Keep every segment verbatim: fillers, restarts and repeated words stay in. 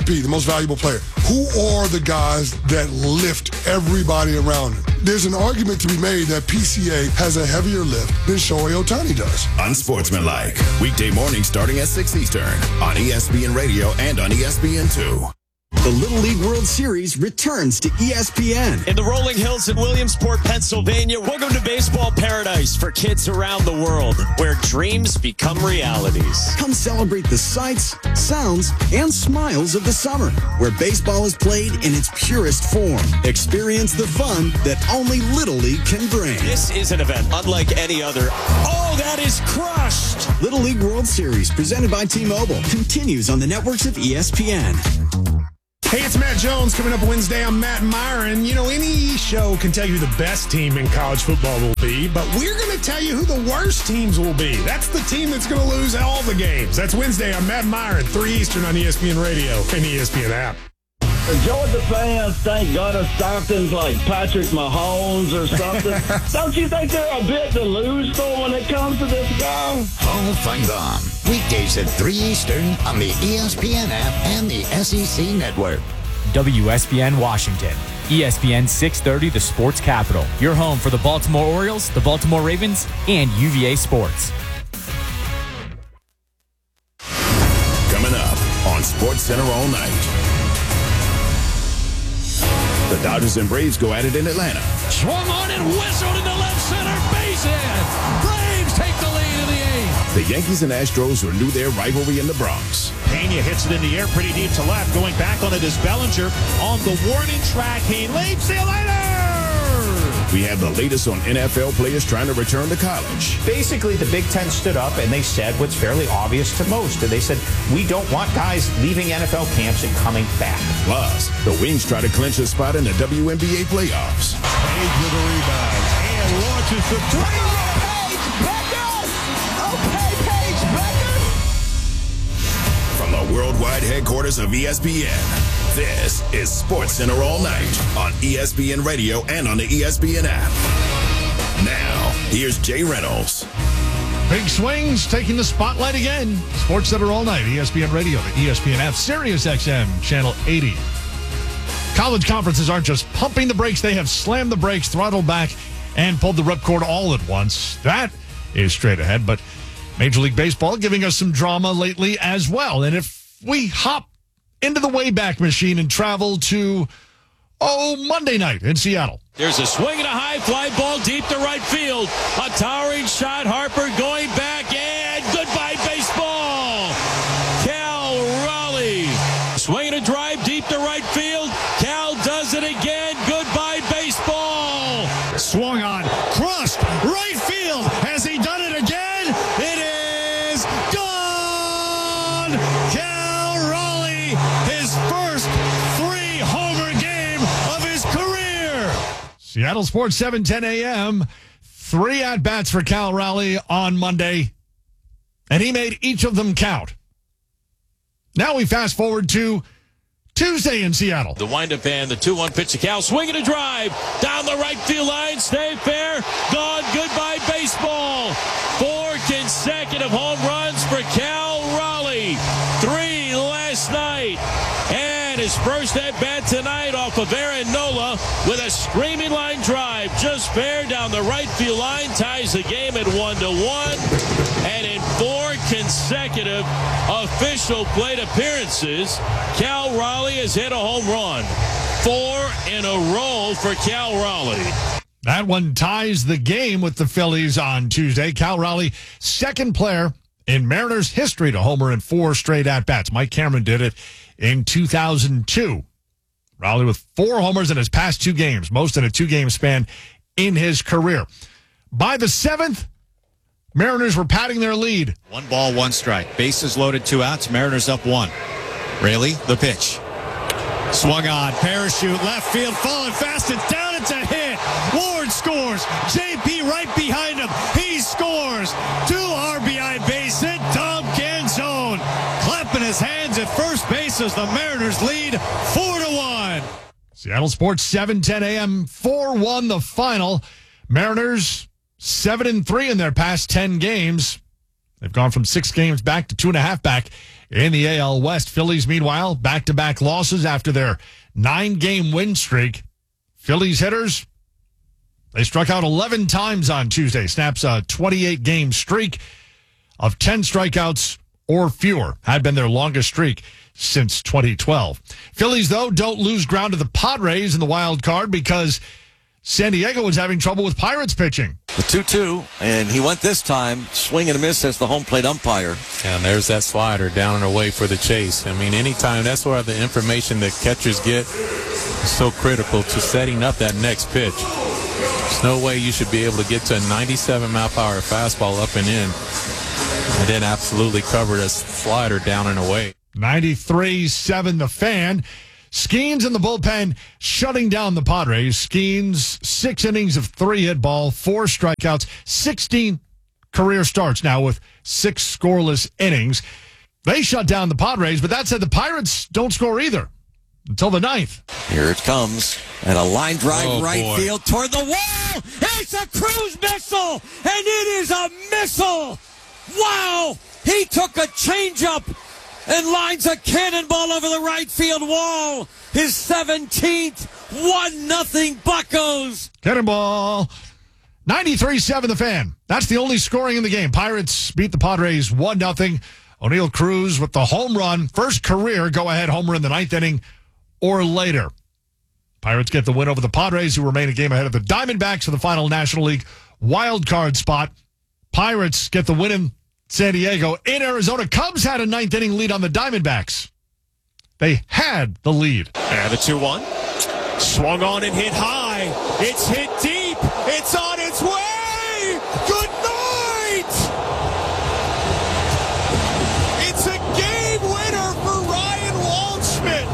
P, the most valuable player. Who are the guys that lift everybody around him? There's an argument to be made that P C A has a heavier lift than Shohei Ohtani does. Unsportsmanlike. Weekday morning starting at six Eastern on E S P N Radio and on E S P N two. The Little League World Series returns to E S P N. In the rolling hills in Williamsport, Pennsylvania, welcome to baseball paradise for kids around the world, where dreams become realities. Come celebrate the sights, sounds, and smiles of the summer, where baseball is played in its purest form. Experience the fun that only Little League can bring. This is an event unlike any other. Oh, that is crushed! Little League World Series, presented by T-Mobile, continues on the networks of E S P N. Hey, it's Matt Jones. Coming up Wednesday, I'm Matt Myron. You know, any show can tell you who the best team in college football will be, but we're going to tell you who the worst teams will be. That's the team that's going to lose all the games. That's Wednesday. I'm Matt Myron, three Eastern on E S P N Radio and E S P N app. The Georgia fans think Gunnar Stockton's like Patrick Mahomes or something. Don't you think they're a bit to lose for when it comes to this guy? Hall of Fun. Weekdays at three Eastern on the E S P N app and the S E C Network. W S P N Washington. E S P N six thirty, the sports capital. Your home for the Baltimore Orioles, the Baltimore Ravens, and U V A Sports. Coming up on Sports Center all night. The Dodgers and Braves go at it in Atlanta. Swung on and whistled into left center. Base hit. Braves take the lead in the eighth. The Yankees and Astros renew their rivalry in the Bronx. Pena hits it in the air pretty deep to left. Going back on it is Bellinger on the warning track. He leaps. See you later. We have the latest on N F L players trying to return to college. Basically, the Big Ten stood up and they said what's fairly obvious to most. And they said, we don't want guys leaving N F L camps and coming back. Plus, the Wings try to clinch a spot in the W N B A playoffs. Page with a rebound and launches the three. Page Becker! Okay, Page Becker! From the worldwide headquarters of E S P N, this is Sports Center all night on E S P N Radio and on the E S P N app. Now, here's Jay Reynolds. Big swings taking the spotlight again. Sports Center all night, E S P N Radio, the E S P N app, Sirius X M, channel eighty. College conferences aren't just pumping the brakes. They have slammed the brakes, throttled back, and pulled the ripcord all at once. That is straight ahead, but Major League Baseball giving us some drama lately as well. And if we hop into the Wayback Machine and travel to, oh, Monday night in Seattle. There's a swing and a high fly ball deep to right field. A towering shot. Harper going back, and goodbye baseball. Cal Raleigh swinging a drive deep to right field. Cal does it again. Goodbye baseball. Swung on, crushed, right field. Has he done it again? It is gone. Cal Raleigh, his first three-homer game of his career. Seattle Sports, seven ten a.m. Three at-bats for Cal Raleigh on Monday, and he made each of them count. Now we fast forward to Tuesday in Seattle. The windup and the two one pitch to Cal. Swinging a drive down the right field line. Stay fair. Gone. Goodbye baseball. Four consecutive home runs for Cal Raleigh. Three last night. And his first at-bat tonight off of Aaron Nola with a screaming line drive. Just fair down the right field line. Ties the game at one to one. And in four consecutive official plate appearances, Cal Raleigh has hit a home run. Four in a row for Cal Raleigh. That one ties the game with the Phillies on Tuesday. Cal Raleigh, second player in Mariners history to homer in four straight at-bats. Mike Cameron did it in two thousand two. Raleigh with four homers in his past two games, most in a two-game span in his career. By the seventh, Mariners were padding their lead. One ball, one strike. Bases loaded, two outs. Mariners up one. Raley, the pitch. Swung on, parachute, left field, falling fast, it's down, it's a hit. Ward scores. J P right behind him. He scores. Two R B I base hit. Tom Canzone clapping his hands at first base as the Mariners lead four to one. Seattle Sports, seven ten a.m., four one the final. Mariners seven and three in their past ten games. They've gone from six games back to two and a half back In the A L West, Phillies, meanwhile, back-to-back losses after their nine-game win streak. Phillies hitters, they struck out eleven times on Tuesday. Snaps a twenty-eight game streak of ten strikeouts or fewer. Had been their longest streak since twenty twelve. Phillies, though, don't lose ground to the Padres in the wild card because San Diego was having trouble with Pirates pitching. The two two, and he went this time, swing and a miss as the home plate umpire. And there's that slider down and away for the chase. I mean, anytime, that's where the information that catchers get is so critical to setting up that next pitch. There's no way you should be able to get to a ninety-seven mile per hour fastball up and in, and then absolutely cover a slider down and away. ninety-three seven The Fan. Skeens in the bullpen shutting down the Padres. Skeens, six innings of three-hit ball, four strikeouts, sixteen career starts now with six scoreless innings. They shut down the Padres, but that said, the Pirates don't score either until the ninth. Here it comes. And a line drive Oh, right boy. field toward the wall. It's a cruise missile, and it is a missile. Wow! He took a changeup and lines a cannonball over the right field wall. His seventeenth, one nothing Buccos. Cannonball. ninety-three seven The Fan. That's the only scoring in the game. Pirates beat the Padres one nothing. O'Neill Cruz with the home run. First career go-ahead homer in the ninth inning or later. Pirates get the win over the Padres, who remain a game ahead of the Diamondbacks for the final National League wild card spot. Pirates get the win in San Diego. In Arizona, Cubs had a ninth inning lead on the Diamondbacks. They had the lead. And the two one. Swung on and hit high. It's hit deep. It's on its way. Good night. It's a game winner for Ryan Waldschmidt.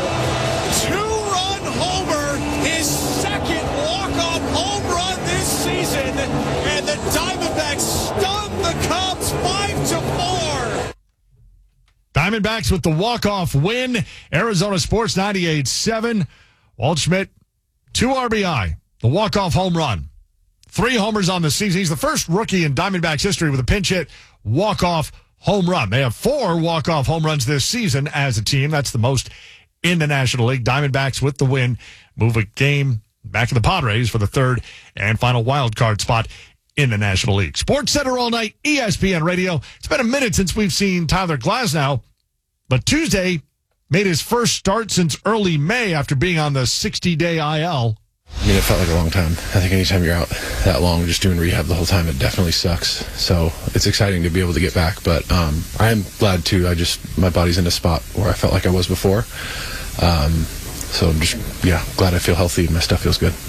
Two-run homer. His second walk-off home run this season. And the Diamondbacks stun the Cubs five to four. Diamondbacks with the walk-off win. Arizona Sports ninety-eight seven. Waldschmidt, two R B I, the walk-off home run. Three homers on the season. He's the first rookie in Diamondbacks history with a pinch hit walk-off home run. They have four walk-off home runs this season as a team. That's the most in the National League. Diamondbacks with the win move a game back to the Padres for the third and final wild card spot in the National League. Sports Center all night, E S P N Radio. It's been a minute since we've seen Tyler Glasnow, but Tuesday made his first start since early May after being on the sixty-day I L. I mean, it felt like a long time. I think anytime you're out that long, just doing rehab the whole time, it definitely sucks. So it's exciting to be able to get back, but um, I am glad too. I just, my body's in a spot where I felt like I was before. Um, so I'm just, yeah, glad I feel healthy and my stuff feels good.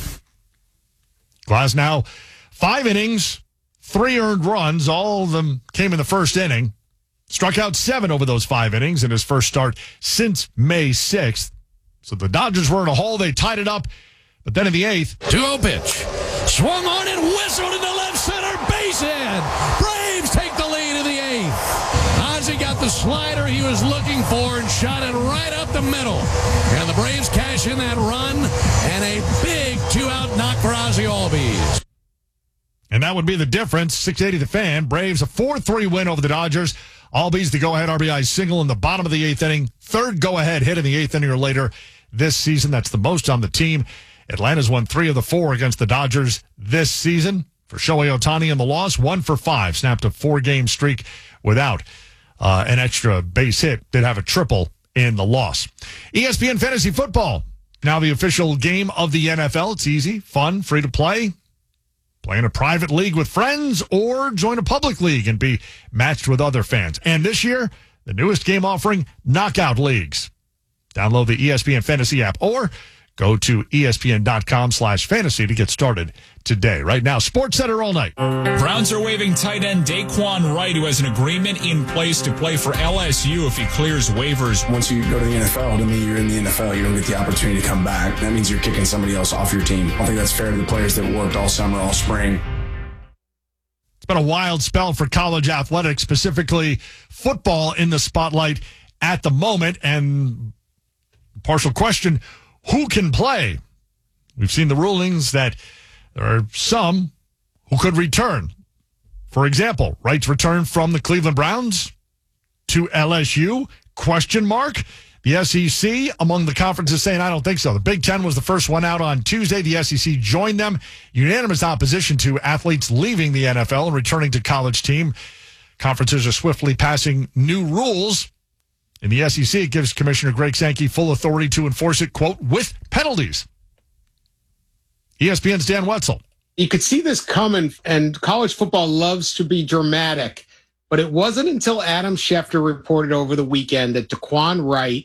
Glasnow, five innings, three earned runs. All of them came in the first inning. Struck out seven over those five innings in his first start since May sixth. So the Dodgers were in a hole. They tied it up. But then in the eighth, two oh pitch. Swung on and whistled into left center. Base hit. Braves take the lead in the eighth. Ozzie got the slider he was looking for and shot it right up the middle. And the Braves cash in that run and a big two-out knock for Ozzie Albies. and that would be the difference. six eighty The Fan. Braves a four three win over the Dodgers. Albies the go-ahead R B I single in the bottom of the eighth inning. Third go-ahead hit in the eighth inning or later this season. That's the most on the team. Atlanta's won three of the four against the Dodgers this season. For Shohei Ohtani in the loss, one for five. Snapped a four-game streak without uh, an extra base hit. Did have a triple in the loss. E S P N Fantasy Football. Now the official game of the N F L. It's easy, fun, free to play. Play in a private league with friends or join a public league and be matched with other fans. And this year, the newest game offering, Knockout Leagues. Download the E S P N Fantasy app or go to E S P N dot com slash fantasy to get started today. Right now, Sports Center all night. Browns are waiving tight end Daquan Wright, who has an agreement in place to play for L S U if he clears waivers. Once you go to the N F L, to me, you're in the N F L. You don't get the opportunity to come back. That means you're kicking somebody else off your team. I don't think that's fair to the players that worked all summer, all spring. It's been a wild spell for college athletics, specifically football in the spotlight at the moment. And partial question, who can play? We've seen the rulings that there are some who could return. For example, Wright's return from the Cleveland Browns to L S U? Question mark. The S E C, among the conferences, saying, I don't think so. The Big Ten was the first one out on Tuesday. The S E C joined them. Unanimous opposition to athletes leaving the N F L and returning to college team. Conferences are swiftly passing new rules. In the S E C, it gives Commissioner Greg Sankey full authority to enforce it, quote, with penalties. E S P N's Dan Wetzel. You could see this coming, and college football loves to be dramatic. But it wasn't until Adam Schefter reported over the weekend that Daquan Wright,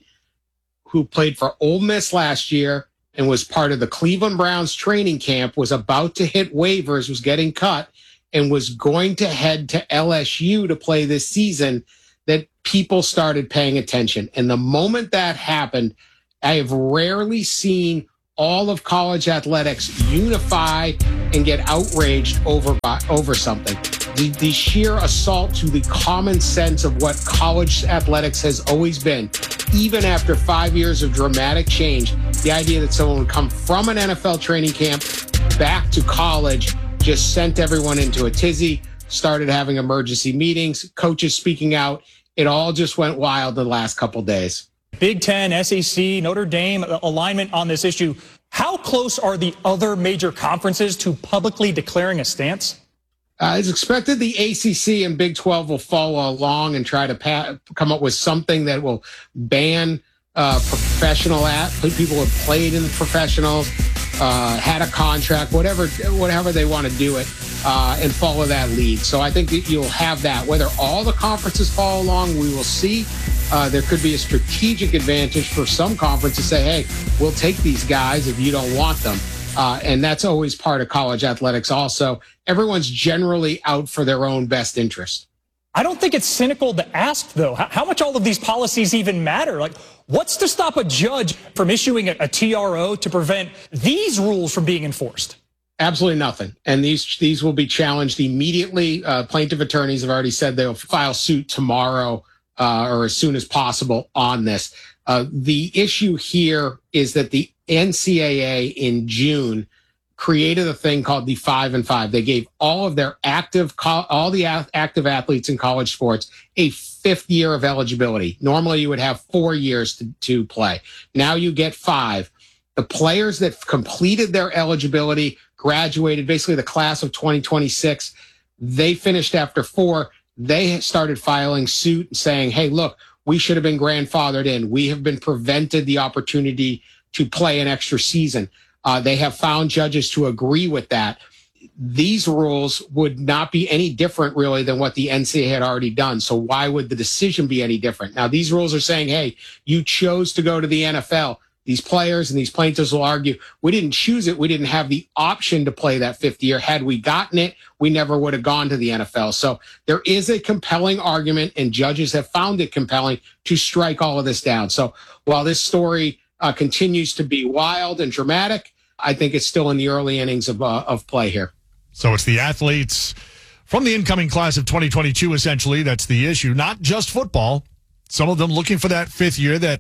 who played for Ole Miss last year and was part of the Cleveland Browns training camp, was about to hit waivers, was getting cut, and was going to head to L S U to play this season, that people started paying attention. And the moment that happened, I have rarely seen all of college athletics unify and get outraged over, over something. The, the sheer assault to the common sense of what college athletics has always been, even after five years of dramatic change, the idea that someone would come from an N F L training camp back to college just sent everyone into a tizzy, started having emergency meetings, coaches speaking out. It all just went wild the last couple days. Big Ten, S E C, Notre Dame alignment on this issue. How close are the other major conferences to publicly declaring a stance? Uh, it's expected the A C C and Big twelve will follow along and try to pa- come up with something that will ban uh, professional athletes, people who have played in the professionals, uh, had a contract, whatever, whatever they want to do it, uh, and follow that lead. So I think that you'll have that. Whether all the conferences follow along, we will see. Uh, there could be a strategic advantage for some conference to say, hey, we'll take these guys if you don't want them. Uh, and that's always part of college athletics also. Everyone's generally out for their own best interest. I don't think it's cynical to ask, though, how, how much all of these policies even matter. Like, what's to stop a judge from issuing a, a T R O to prevent these rules from being enforced? Absolutely nothing. And these these will be challenged immediately. Uh, plaintiff attorneys have already said they'll file suit tomorrow uh, or as soon as possible on this. Uh, the issue here is that the N C double A in June created a thing called the five and five. They gave all of their active, all the active athletes in college sports a fifth year of eligibility. Normally you would have four years to, to play. Now you get five. The players that completed their eligibility, graduated, basically the class of twenty twenty-six, they finished after four. They started filing suit saying, hey, look, we should have been grandfathered in. We have been prevented the opportunity to play an extra season. Uh, they have found judges to agree with that. These rules would not be any different, really, than what the N C double A had already done. So why would the decision be any different? Now, these rules are saying, hey, you chose to go to the N F L. These players and these plaintiffs will argue, we didn't choose it. We didn't have the option to play that fifth year. Had we gotten it, we never would have gone to the N F L. So there is a compelling argument, and judges have found it compelling to strike all of this down. So while this story uh, continues to be wild and dramatic, I think it's still in the early innings of uh, of play here. So it's the athletes from the incoming class of twenty twenty-two, essentially, that's the issue. Not just football. Some of them looking for that fifth year that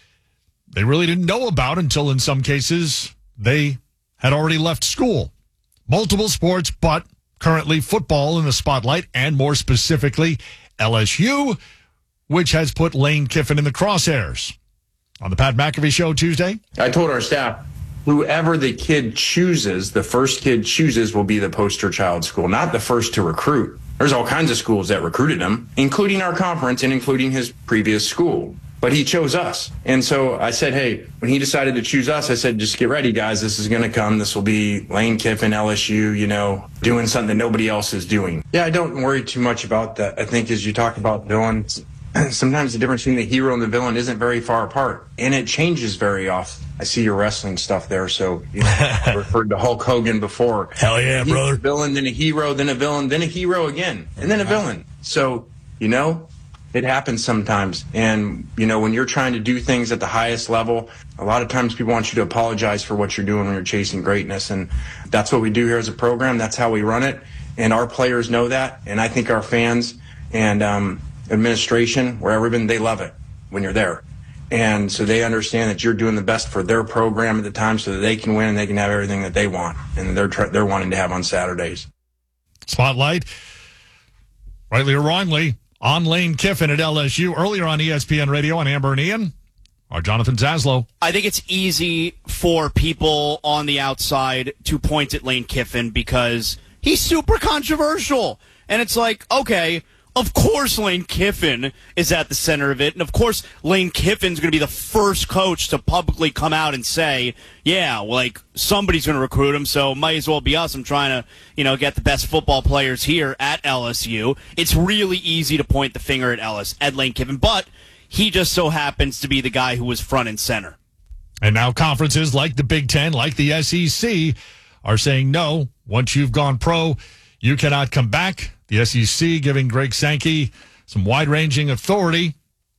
they really didn't know about until, in some cases, they had already left school. Multiple sports, but currently football in the spotlight, and more specifically, L S U, which has put Lane Kiffin in the crosshairs. On the Pat McAfee Show Tuesday, I told our staff, whoever the kid chooses, the first kid chooses will be the poster child school, not the first to recruit. There's all kinds of schools that recruited him, including our conference and including his previous school. But he chose us. And so I said, hey, when he decided to choose us, I said, just get ready, guys. This is going to come. This will be Lane Kiffin, L S U, you know, doing something that nobody else is doing. Yeah, I don't worry too much about that. I think as you talk about villains, sometimes the difference between the hero and the villain isn't very far apart. And it changes very often. I see your wrestling stuff there. So, you know, I referred to Hulk Hogan before. Hell yeah, He's brother. A villain, then a hero, then a villain, then a hero again, and then a villain. So, you know, it happens sometimes. And, you know, when you're trying to do things at the highest level, a lot of times people want you to apologize for what you're doing when you're chasing greatness. And that's what we do here as a program. That's how we run it. And our players know that. And I think our fans and um, administration, wherever been, they love it when you're there. And so they understand that you're doing the best for their program at the time so that they can win and they can have everything that they want and they're tr- they're wanting to have on Saturdays. Spotlight, rightly or wrongly, on Lane Kiffin at L S U. Earlier on E S P N Radio on Amber and Ian, our Jonathan Zaslow. I think it's easy for people on the outside to point at Lane Kiffin because he's super controversial. And it's like, okay, of course Lane Kiffin is at the center of it. And of course Lane Kiffin's going to be the first coach to publicly come out and say, yeah, well, like somebody's going to recruit him, so might as well be us. I'm trying to, you know, get the best football players here at L S U. It's really easy to point the finger at Ellis, at Lane Kiffin, but he just so happens to be the guy who was front and center. And now conferences like the Big Ten, like the S E C, are saying no. Once you've gone pro, you cannot come back. The S E C giving Greg Sankey some wide-ranging authority.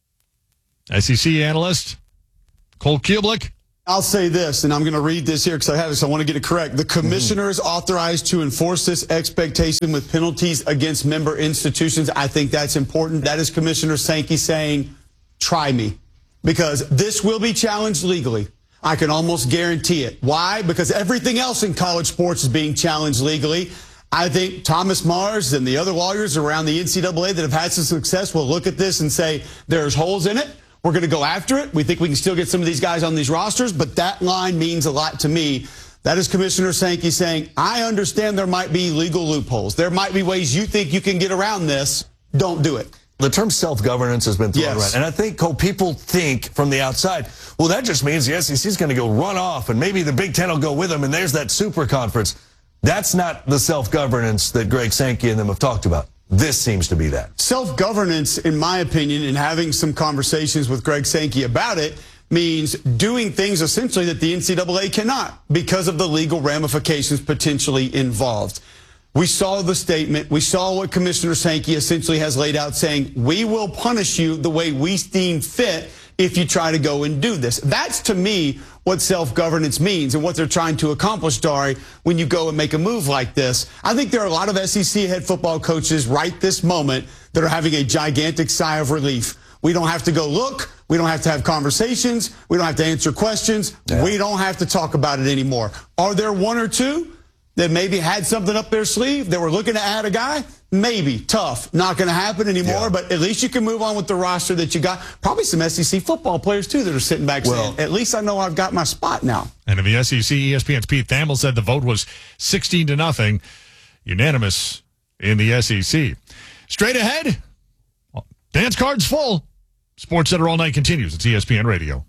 S E C analyst Cole Kublik. I'll say this, and I'm going to read this here because I have this. I want to get it correct. The commissioner is authorized to enforce this expectation with penalties against member institutions. I think that's important. That is Commissioner Sankey saying, try me, because this will be challenged legally. I can almost guarantee it. Why? Because everything else in college sports is being challenged legally. I think Thomas Mars and the other lawyers around the N C double A that have had some success will look at this and say, there's holes in it. We're going to go after it. We think we can still get some of these guys on these rosters, but that line means a lot to me. That is Commissioner Sankey saying, I understand there might be legal loopholes. There might be ways you think you can get around this. Don't do it. The term self-governance has been thrown Yes. around. And I think Cole, people think from the outside, well, that just means the S E C is going to go run off and maybe the Big Ten will go with them and there's that super conference. That's not the self-governance that Greg Sankey and them have talked about. This seems to be that. Self-governance, in my opinion, and having some conversations with Greg Sankey about it, means doing things essentially that the N C double A cannot because of the legal ramifications potentially involved. We saw the statement. We saw what Commissioner Sankey essentially has laid out, saying we will punish you the way we deem fit if you try to go and do this. That's, to me, what self-governance means and what they're trying to accomplish, Dari, when you go and make a move like this. I think there are a lot of S E C head football coaches right this moment that are having a gigantic sigh of relief. We don't have to go look. We don't have to have conversations. We don't have to answer questions. Yeah. We don't have to talk about it anymore. Are there one or two that maybe had something up their sleeve that were looking to add a guy? Maybe. Tough. Not going to happen anymore, yeah. But at least you can move on with the roster that you got. Probably some S E C football players, too, that are sitting back well, saying, at least I know I've got my spot now. And in the S E C, E S P N's Pete Thamel said the vote was sixteen to nothing, unanimous in the S E C. Straight ahead, dance cards full. Sports Center All Night continues. It's E S P N Radio.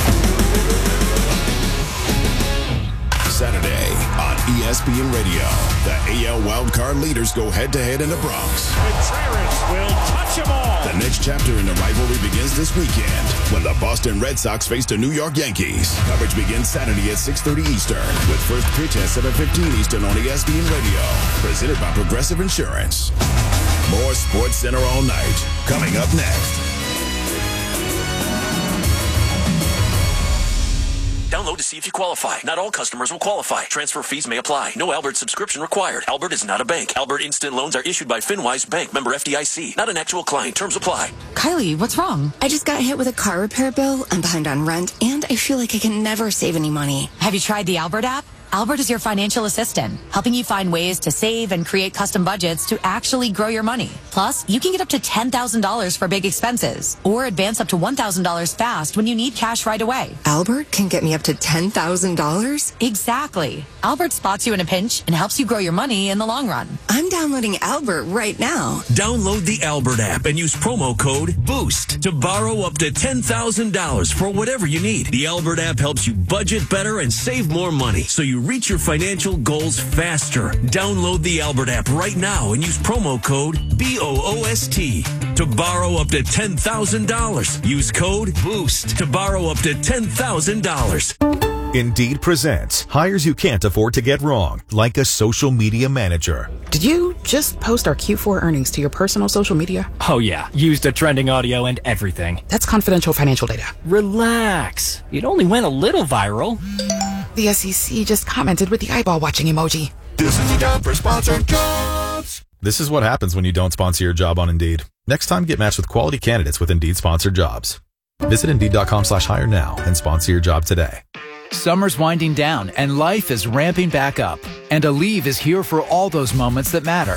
Saturday on E S P N Radio, the A L wildcard leaders go head-to-head in the Bronx. Contreras will touch them all. The next chapter in the rivalry begins this weekend when the Boston Red Sox face the New York Yankees. Coverage begins Saturday at six thirty Eastern with first pitch at seven fifteen Eastern on E S P N Radio. Presented by Progressive Insurance. More Sports Center All Night coming up next. Download to see if you qualify. Not all customers will qualify. Transfer fees may apply. No Albert subscription required. Albert is not a bank. Albert Instant Loans are issued by FinWise Bank, member F D I C. Not an actual client. Terms apply. Kylie, what's wrong? I just got hit with a car repair bill. I'm behind on rent, and I feel like I can never save any money. Have you tried the Albert app? Albert is your financial assistant, helping you find ways to save and create custom budgets to actually grow your money. Plus, you can get up to ten thousand dollars for big expenses or advance up to one thousand dollars fast when you need cash right away. Albert can get me up to ten thousand dollars? Exactly. Albert spots you in a pinch and helps you grow your money in the long run. I'm downloading Albert right now. Download the Albert app and use promo code BOOST to borrow up to ten thousand dollars for whatever you need. The Albert app helps you budget better and save more money so you reach your financial goals faster. Download the Albert app right now and use promo code B O O S T to borrow up to ten thousand dollars. Use code BOOST to borrow up to ten thousand dollars. Indeed presents hires you can't afford to get wrong, like a social media manager. Did you just post our Q four earnings to your personal social media? Oh yeah, used a trending audio and everything. That's confidential financial data. Relax. It only went a little viral. The S E C just commented with the eyeball watching emoji. This is the time for sponsored jobs. This is what happens when you don't sponsor your job on Indeed. Next time, get matched with quality candidates with Indeed sponsored jobs. Visit Indeed.com slash hire now and sponsor your job today. Summer's winding down and life is ramping back up. And Aleve is here for all those moments that matter.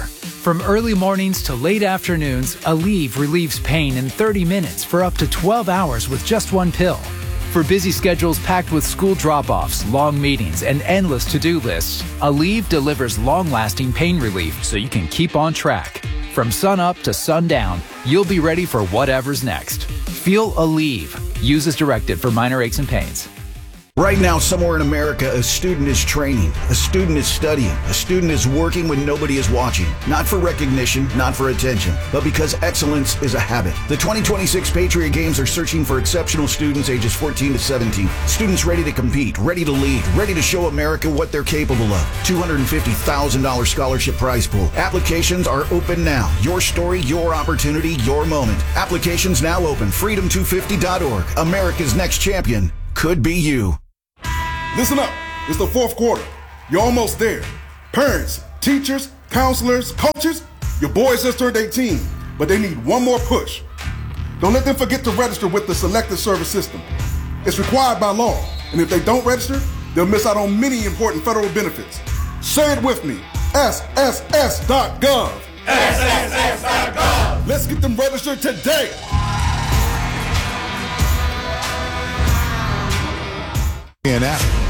From early mornings to late afternoons, Aleve relieves pain in thirty minutes for up to twelve hours with just one pill. For busy schedules packed with school drop-offs, long meetings, and endless to-do lists, Aleve delivers long-lasting pain relief so you can keep on track. From sun up to sundown, you'll be ready for whatever's next. Feel Aleve. Use as directed for minor aches and pains. Right now, somewhere in America, a student is training, a student is studying, a student is working when nobody is watching. Not for recognition, not for attention, but because excellence is a habit. The twenty twenty-six Patriot Games are searching for exceptional students ages fourteen to seventeen. Students ready to compete, ready to lead, ready to show America what they're capable of. two hundred fifty thousand dollars scholarship prize pool. Applications are open now. Your story, your opportunity, your moment. Applications now open. freedom two fifty dot org. America's next champion could be you. Listen up. It's the fourth quarter. You're almost there. Parents, teachers, counselors, coaches, your boys just turned eighteen, but they need one more push. Don't let them forget to register with the Selected Service System. It's required by law, and if they don't register, they'll miss out on many important federal benefits. Say it with me. S S S dot gov. S S S dot gov. Let's get them registered today. And app.